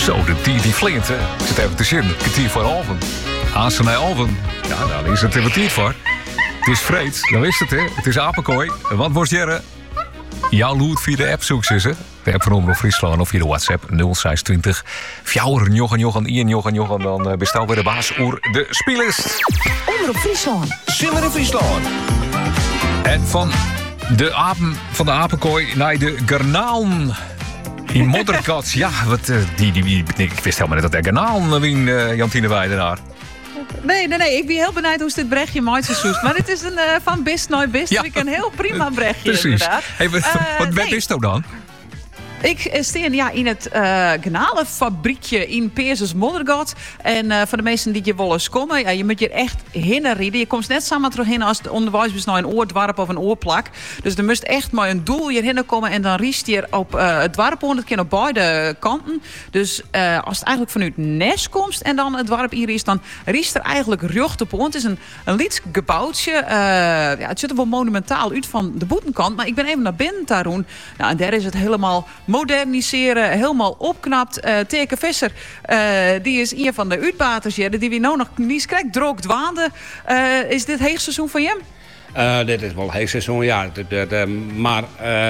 Zo, die flint, hè. Ik zit even te zien. Het kwartier voor Alven. Als naar Alven. Ja, dan is het even tijd voor. Het is vreed, dan is het, hè. Het is apenkooi. Wat wordt Jerre? Jouw loot via de app zoekt ze. De app van Omroep Friesland of via de WhatsApp 0620 4 Johan. Dan bestel weer de baas oer de speelist. Omroep Friesland. Simmer in Friesland. En van de apenkooi naar de garnalen. In Modderkats, ja, wat, ik wist helemaal niet dat er garnalen wien, Jantine Weidenaar. Nee, ik ben heel benieuwd hoe dit bреchtje maakt zoest. Maar het is een van bist naar bist. Ja. Een heel prima bреchtje, precies. Inderdaad. Hey, wat is dat dan? Ik sta in het garnalenfabriekje in Peerses Moddergat. En voor de mensen die je wel eens komen, ja, je moet je echt hinnerrieden. Je komt net samen terug in als de onderwijs naar een oordwarp of een oorplak. Dus er moest echt maar een doel hierheen komen en dan riest je op het dwarp het keer op beide kanten. Dus als het eigenlijk vanuit Nes komt en dan het dwarp hier is, dan riest er eigenlijk rucht op. Het is een liets gebouwtje. Het ziet er wel monumentaal uit van de boetenkant, maar ik ben even naar binnen daar doen. Nou, en daar is het helemaal moderniseren, helemaal opknapt. Teke Visser, die is een van de uitbaters hier, die we nou nog niet krijgt droog dwaande. Is dit heegseizoen van hem? Dit is wel heegseizoen, ja. Maar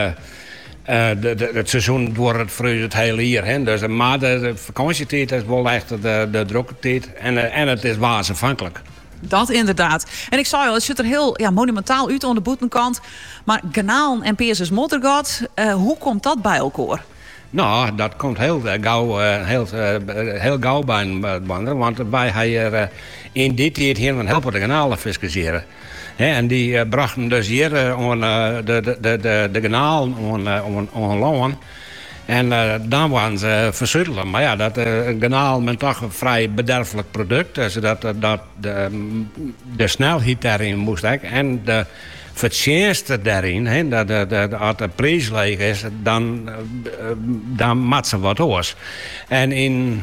het seizoen wordt het voor het hele jaar. Hè. Dus, maar de vakantietijd is wel echt de drukke tijd. En het is waasafhankelijk. Dat inderdaad. En ik zei al, het ziet er heel monumentaal uit aan de boetenkant. Maar Garnalen en Peerses Moddergat, hoe komt dat bij elkaar? Nou, dat komt heel gauw bij een wandelen. Want wij hebben in dit tijd hier een helper de garnalen fiscaliseren. En die brachten dus hier de garnalen aan land. En dan waren ze verzuttelen. Maar ja, dat garnaal is toch een vrij bederfelijk product. Dus de snelheid daarin moest ik. En de verdienste daarin, als de prijs leeg is, dan maakt ze wat hoors. En in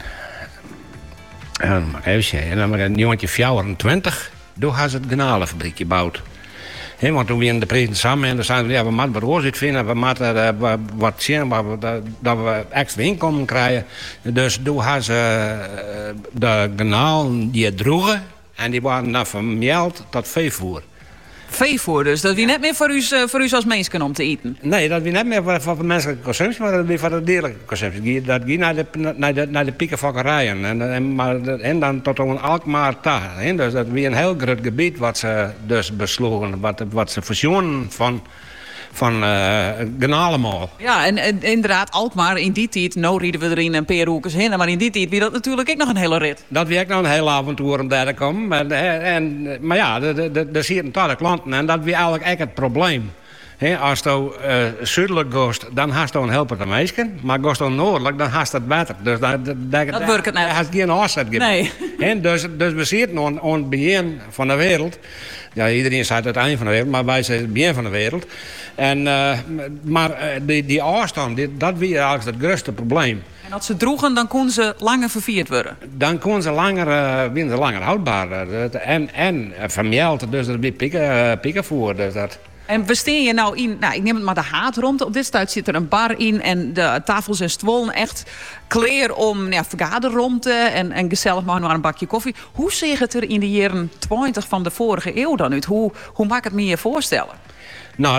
even 1924, toen hadden ze het garnalenfabriekje gebouwd. Want toen we de prijzen samen en dan zeiden we, we moeten wat oorzicht vinden, we moeten wat zien, dat we extra inkomen krijgen. Dus toen hadden ze de garnalen die droegen en die waren dan vermeld tot veevoer. Veevoer dus, dat wie net meer voor u als mensen om te eten? Nee, dat wie net meer voor de menselijke consumptie, maar dat wie voor de dierlijke consumptie. Dat ging naar de piekenfokkerijen en dan tot aan Alkmaar daar. Dus dat was een heel groot gebied wat ze dus besloegen, wat ze verzoenen van garnalenmaal. Ja, en inderdaad, Alkmaar in die tijd, nou rieden we er in een paar hoekers heen, maar in die tijd was dat natuurlijk ook nog een hele rit. Dat was ook nog een heel avontuur om daar te komen. Maar ja, er zitten toch de klanten en dat was eigenlijk echt het probleem. Als je zuidelijk gaat, dan heb je een helper meisje. Maar als je noordelijk, dan heb je het beter. Dus dat werkt het net. Daar heb je geen afzet. Nee. Dus we zitten aan het begin van de wereld. Ja, iedereen zegt het einde van de wereld, maar wij zijn het begin van de wereld. Maar die afstand, dat was eigenlijk het grootste probleem. En als ze droegen, dan konden ze langer vervierd worden? Dan konden ze langer houdbaar. En vermeld, dus dat werd pikkenvoer. Dus dat. En we staan je nou in, ik neem het maar de haatruimte. Op dit stuit zit er een bar in en de tafels en stoelen echt kleer om vergaderruimte en gezellig maar een bakje koffie. Hoe zag het er in de jaren 20 van de vorige eeuw dan uit? Hoe mag ik het me je voorstellen? Nou,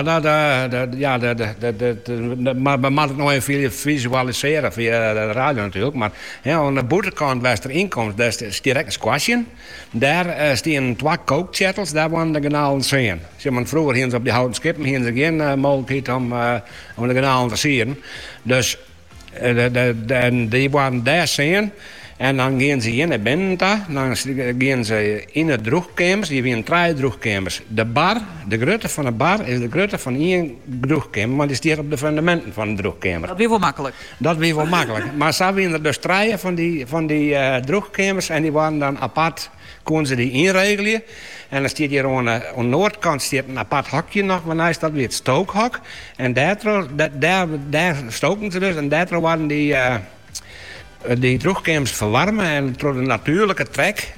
maar we moeten het nog even visualiseren via de radio natuurlijk. Maar aan de boterkant was er inkomst, daar is direct een squashje. Daar staan 2 kookchettels, daar waren de garnalen zien. Vroeger gingen ze op die houten skippen, gingen ze geen mogelijkheid om de garnalen te zien. Dus die waren daar zien. En dan gaan ze in naar binnen, dan gaan ze in de droegkamers, die hebben 3 droegkamers. De bar, de grootte van de bar is de grootte van 1 droegkamer, maar die staat op de fundamenten van de droegkamer. Dat weer wel makkelijk. Dat weer wel makkelijk. Maar zo waren er dus 3 van die droegkamers en die waren dan apart, konden ze die inregelen. En dan staat hier aan de noordkant staat een apart hakje nog, waarna is dat weer het stookhak. En daar stoken ze dus en daar waren die droegkamers verwarmen en door de natuurlijke trek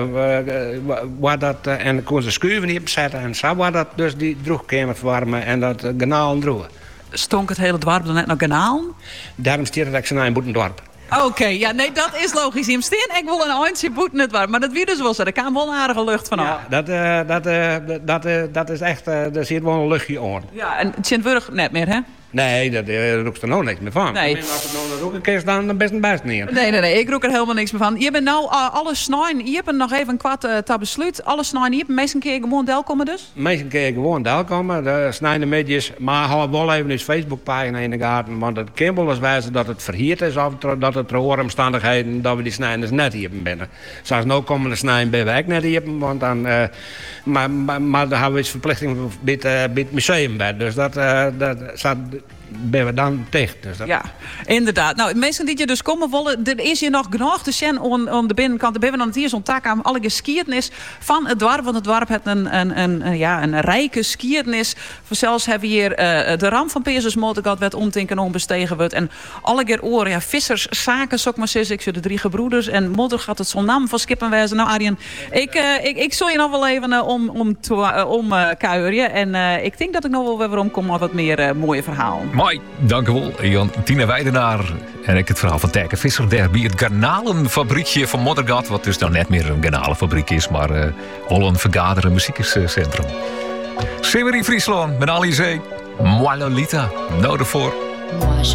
en dan kon ze schuiven niet opzetten en zo was dat dus die droegkamer verwarmen en dat garnalen droegen. Stonk het hele dorp dan net naar garnalen? Daarom stiert het ook zo naar een boetendorp. Oké, ja, nee, dat is logisch. In Steen, ik wil een eindje boeten het waar. Maar dat wie dus wel zo. Daar kan wel een aardige lucht van af. Ja, dat is echt... er zit wel een luchtje aan. Ja, en Tjentwurg net meer, hè? Nee, daar roept er nou niks meer van. Nee. Als het nou roken keer dan best een best neer. Nee, ik roek er helemaal niks meer van. Je bent nou alle snijden. Je hebt nog even een kwart te besluit. Alle snijden. Je hebt meestal een keer gewoon deel komen dus? Meestal keer gewoon deel komen. De snijden mediërs. Maar hou wel even een Facebookpagina in de gaten. Want het kan wel eens wijzen dat het verhierd is. Of dat het door omstandigheden dat we die snijders net hier binnen. Zoals nu komen de snijden bij wij net hier. Want dan... maar daar hebben we iets verplichting bij het museum bij. Dus dat staat... ben we dan dicht. Dus dat... Ja, inderdaad. Nou, mensen die je dus komen willen, er is hier nog genoeg te zien aan de binnenkant. Dan ben we dan hier zo'n tak aan alle geschiedenis van het dorp. Want het dorp heeft een rijke geschiedenis. Zelfs hebben we hier de ramp van Peersers Motorgat werd omtinken onbestegen wordt. En alle keer oren, ja, visserszaken, zou ik maar zeggen. Ik zie de 3 gebroeders en moeder gaat het zo'n naam van skippen wijzen. Nou, Arjen, ik zal je nog wel even om kuieren. En ik denk dat ik nog wel weer omkom met wat meer mooie verhalen. Mooi, dank u wel. Jan Tina Weidenaar. En ik het verhaal van Terke Visser. Daar bij het garnalenfabriekje van Moddergat. Wat dus nou net meer een garnalenfabriek is. Maar wel een vergaderen muziekcentrum. Severie Friesland met Ali Zee. Moi Lolita. Nou ervoor. Moi je